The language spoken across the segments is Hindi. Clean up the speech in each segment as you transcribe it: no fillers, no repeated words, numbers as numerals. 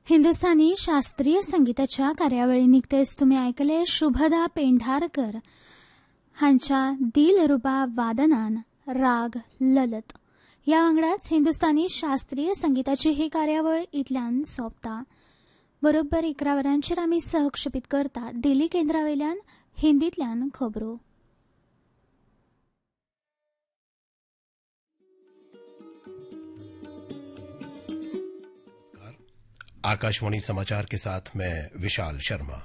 हिंदुस्थानी शास्त्रीय संगीताच्या कार्यावळीनिकतेच तुम्ही ऐकले शुभदा पेंढारकर हांच्या दिलरुबा वादनान राग ललत या वांगडाच हिंदुस्थानी शास्त्रीय संगीताची ही कार्यावळ इतल्यान सोंपता. बरोबर 11 वरांचेर आमी सहक्षेपीत करता दिल्ली केंद्रावेल्यान हिंदींतल्यान खबरो. आकाशवाणी समाचार के साथ मैं विशाल शर्मा.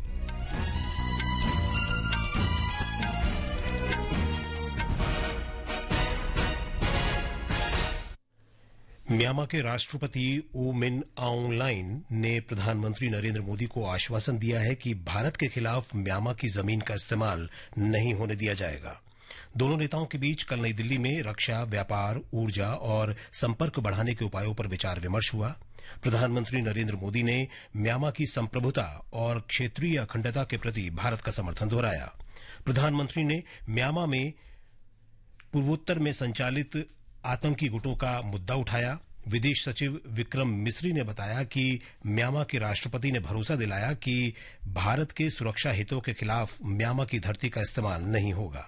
म्यांमार के राष्ट्रपति ऊ मिन आउंग लाइन ने प्रधानमंत्री नरेंद्र मोदी को आश्वासन दिया है कि भारत के खिलाफ म्यांमार की जमीन का इस्तेमाल नहीं होने दिया जाएगा. दोनों नेताओं के बीच कल नई दिल्ली में रक्षा, व्यापार, ऊर्जा और संपर्क बढ़ाने के उपायों पर विचार विमर्श हुआ. प्रधानमंत्री नरेंद्र मोदी ने म्यांमार की संप्रभुता और क्षेत्रीय अखंडता के प्रति भारत का समर्थन दोहराया. प्रधानमंत्री ने म्यांमार में पूर्वोत्तर में संचालित आतंकी गुटों का मुद्दा उठाया. विदेश सचिव विक्रम मिस्री ने बताया कि म्यांमार के राष्ट्रपति ने भरोसा दिलाया कि भारत के सुरक्षा हितों के खिलाफ म्यांमार की धरती का इस्तेमाल नहीं होगा.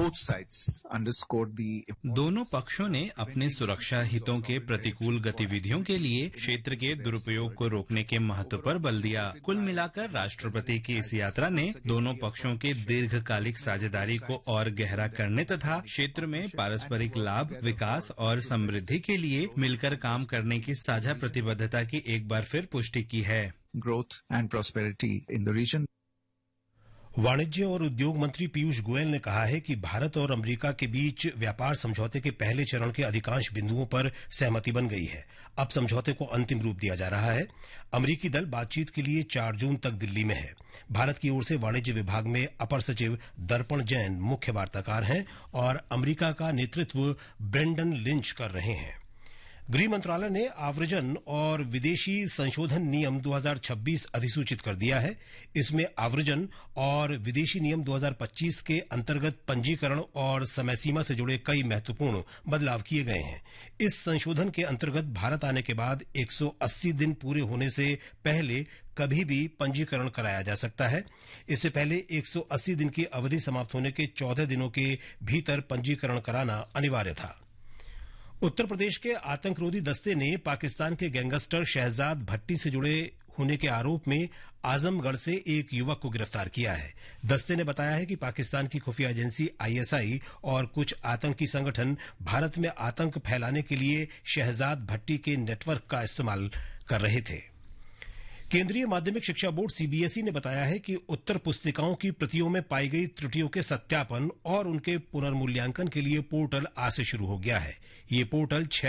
दोनों पक्षों ने अपने सुरक्षा हितों के प्रतिकूल गतिविधियों के लिए क्षेत्र के दुरुपयोग को रोकने के महत्व पर बल दिया. कुल मिलाकर राष्ट्रपति की इस यात्रा ने दोनों पक्षों के दीर्घकालिक साझेदारी को और गहरा करने तथा क्षेत्र में पारस्परिक लाभ, विकास और समृद्धि के लिए मिलकर काम करने की साझा प्रतिबद्धता की एक बार फिर पुष्टि की है. Growth and prosperity in the reason. वाणिज्य और उद्योग मंत्री पीयूष गोयल ने कहा है कि भारत और अमेरिका के बीच व्यापार समझौते के पहले चरण के अधिकांश बिंदुओं पर सहमति बन गई है. अब समझौते को अंतिम रूप दिया जा रहा है. अमेरिकी दल बातचीत के लिए 4 जून तक दिल्ली में है. भारत की ओर से वाणिज्य विभाग में अपर सचिव दर्पण जैन मुख्य वार्ताकार हैं और अमेरिका का नेतृत्व ब्रेंडन लिंच कर रहे हैं. गृह मंत्रालय ने आव्रजन और विदेशी संशोधन नियम 2026 अधिसूचित कर दिया है. इसमें आव्रजन और विदेशी नियम 2025 के अंतर्गत पंजीकरण और समय सीमा से जुड़े कई महत्वपूर्ण बदलाव किए गए हैं. इस संशोधन के अंतर्गत भारत आने के बाद 180 दिन पूरे होने से पहले कभी भी पंजीकरण कराया जा सकता है. इससे पहले 180 दिन की अवधि समाप्त होने के 14 दिनों के भीतर पंजीकरण कराना अनिवार्य था. उत्तर प्रदेश के आतंकरोधी दस्ते ने पाकिस्तान के गैंगस्टर शहजाद भट्टी से जुड़े होने के आरोप में आजमगढ़ से एक युवक को गिरफ्तार किया है. दस्ते ने बताया है कि पाकिस्तान की खुफिया एजेंसी आईएसआई और कुछ आतंकी संगठन भारत में आतंक फैलाने के लिए शहजाद भट्टी के नेटवर्क का इस्तेमाल कर रहे थे. केंद्रीय माध्यमिक शिक्षा बोर्ड सीबीएसई ने बताया है कि उत्तर पुस्तिकाओं की प्रतियों में पाई गई त्रुटियों के सत्यापन और उनके पुनर्मूल्यांकन के लिए पोर्टल आज से शुरू हो गया है. ये पोर्टल